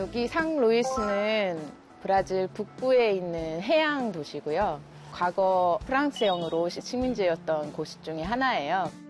여기 상루이스는 브라질 북부에 있는 해양 도시고요. 과거 프랑스형으로 식민지였던 곳 중에 하나예요.